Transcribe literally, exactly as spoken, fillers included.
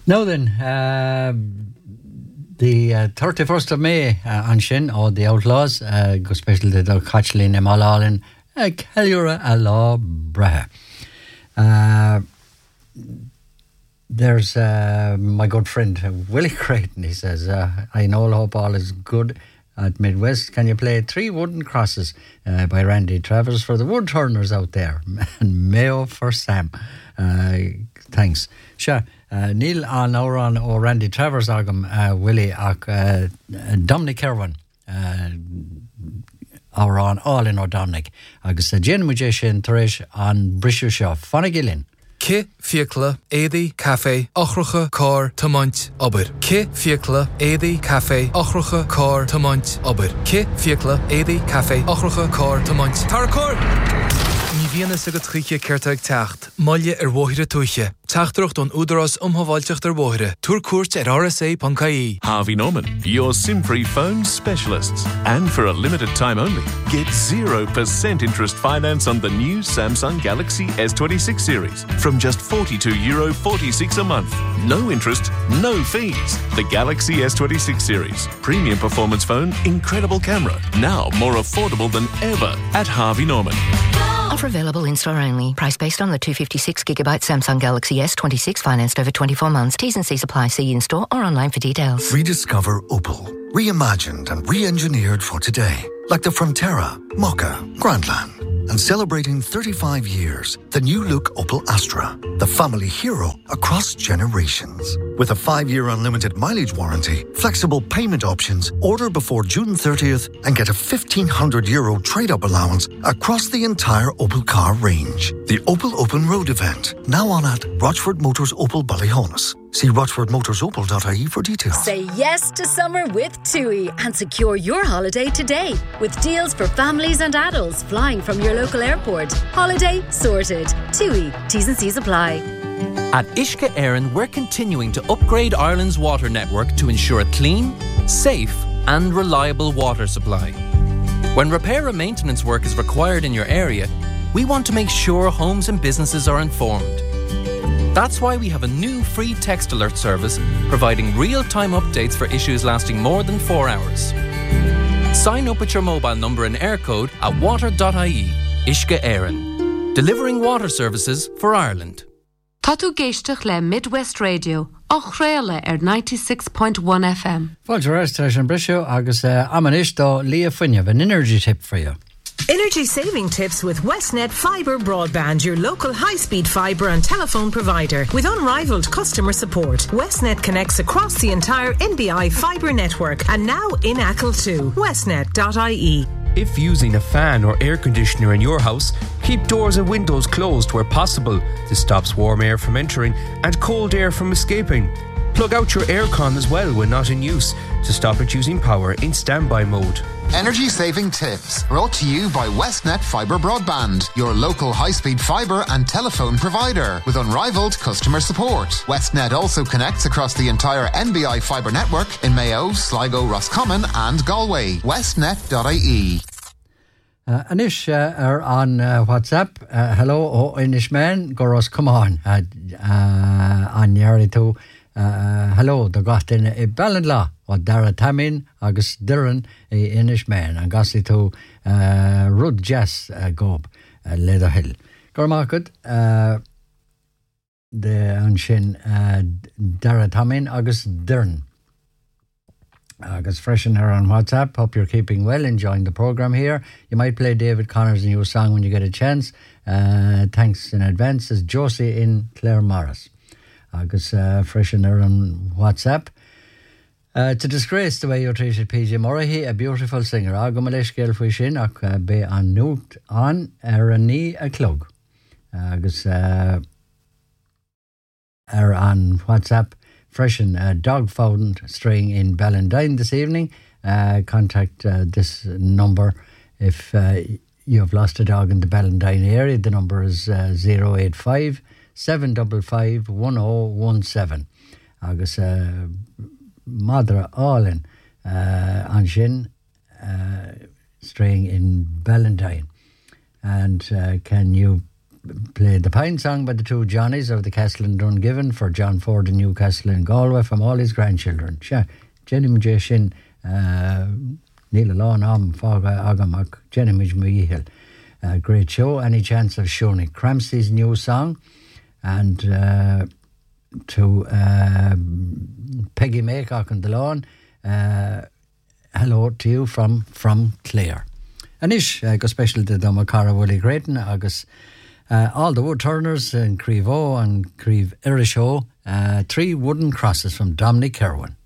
Now then, uh, the uh, thirty-first of May uh, on Shin, or the Outlaws, uh, go special to the Cachlin and Malalin, uh, Callura a law Braha. Uh, there's uh, my good friend uh, Willie Creighton. He says, uh, I know hope all is good at Midwest. Can you play Three Wooden Crosses uh, by Randy Travers for the wood turners out there? And Mayo for Sam. Uh, thanks. Sure. Uh, Neil an Oran or Randy Travers agam uh, Willie ac uh, Dominic Irwin uh, Oran all in O'Dominic agus a Jen Magician Trish an Brishu Shaw Fonagilin. Ki fiacla édi cafe ochrucha car tamant ober. Ki fiacla édi cafe ochrucha car tamant ober. Ki fiacla édi cafe ochrucha car tamant. Tarcor. Ní bhíonna sa go tríe ceirteag teacht, maille ar bmhóithre tuaiche. Teachtarocht don údaras umhaváilteach ar bmhóithre. Túr cuairt ar R S A dot I E. Harvey Norman, your SIM-free phone specialists. And for a limited time only, get zero percent interest finance on the new Samsung Galaxy S twenty-six series from just forty-two euro forty-six a month. No interest, no fees. The Galaxy S twenty-six series. Premium performance phone, incredible camera. Now more affordable than ever at Harvey Norman. Offer available in-store only. Price based on the two hundred fifty-six gigabyte Samsung Galaxy S twenty-six financed over twenty-four months. T's and C's apply. See in-store or online for details. Rediscover Opel. Reimagined and re-engineered for today. Like the Frontera, Mokka, Grandland. And celebrating thirty-five years, the new look Opel Astra. The family hero across generations. With a five-year unlimited mileage warranty, flexible payment options, order before June thirtieth and get a fifteen hundred euro trade-up allowance across the entire Opel car range. The Opel Open Road event, now on at Rochford Motors Opel Ballyhonus. See rochford motors opel dot I E for details. Say yes to summer with TUI and secure your holiday today with deals for families and adults flying from your local airport. Holiday sorted. TUI. T's and C's apply. At Uisce Éireann, we're continuing to upgrade Ireland's water network to ensure a clean, safe and reliable water supply. When repair and maintenance work is required in your area, we want to make sure homes and businesses are informed. That's why we have a new free text alert service providing real-time updates for issues lasting more than four hours. Sign up with your mobile number and air code at water dot I E. Uisce Éireann. Delivering water services for Ireland. Tá tú géisteach le Midwest Radio, ach réile ar ninety-six point one F M. Fáilte rest leis an brisio agus uh, amanis dó Lia Fuinne, an energy tip for you. Energy saving tips with Westnet Fibre Broadband, your local high-speed fibre and telephone provider. With unrivaled customer support, Westnet connects across the entire N B I fibre network and now in Achill too. westnet dot I E. If using a fan or air conditioner in your house, keep doors and windows closed where possible. This stops warm air from entering and cold air from escaping. Plug out your aircon as well when not in use to stop it using power in standby mode. Energy saving tips brought to you by Westnet Fibre Broadband, your local high-speed fibre and telephone provider with unrivaled customer support. Westnet also connects across the entire N B I fibre network in Mayo, Sligo, Roscommon and Galway. westnet dot I E. Uh, Anish uh, are on uh, WhatsApp. Uh, hello, oh, Inish man, Goros, come on. Uh, uh, on Yari too. Uh, hello, the got in a ballad law, or Dara Tamin, August Duran, a Inish man, and Gossi to uh, Rud Jess uh, Gob, uh, Leather Hill. Gormakut, uh, the Anshin uh, Dara Tamin, August Duran. August Freshen her on WhatsApp. Hope you're keeping well, enjoying the program here. You might play David Connor's new song when you get a chance. Uh, thanks in advance. Is Josie in Clare Morris. Agus uh, freshen her on WhatsApp. Uh, to disgrace the way you treated P J Murray, a beautiful singer. Agam Alish Gael Fushin, ak be an note on Erani a clog. Agus uh, er on WhatsApp. Freshen uh, dog found straying in Ballandine this evening. Uh, contact uh, this number if uh, you have lost a dog in the Ballandine area. The number is uh, zero eight five seven five five one zero one seven. Agus uh, Madra Allen uh, Anshin uh, straying in Ballandine. And uh, can you played the Pine Song by the two Johnnies of the Castle and Dungiven for John Ford in Newcastle and Galway from all his grandchildren. Sure, Jenny Mj Shin, Neil Lawn Am, Faga Agamak, Jenny Mj Mihil. Uh, great show. Any chance of Shoni Cramsey's new song, and uh, to uh, Peggy Maycock on the lawn. Uh, hello to you from from Clare. Anish uh, go special to Doma Cara Willie Creighton August. Uh, all the wood turners in Crevo and Creve Irisho. Uh, three wooden crosses from Dominic Kerwin.